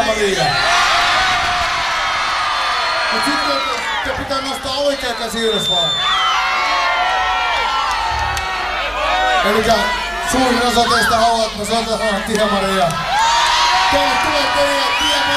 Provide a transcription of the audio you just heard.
Maria. Mut sitten te pitää nostaa oikea käsi ylös vaan. Elikkä suurin osa teistä haluaa, että me soitetaan Tia Maria. Tervetuloa teille Tia Maria.